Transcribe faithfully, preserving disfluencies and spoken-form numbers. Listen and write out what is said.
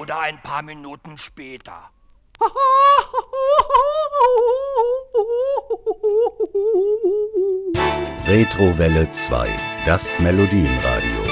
oder ein paar Minuten später. Retrowelle zwei, das Melodienradio.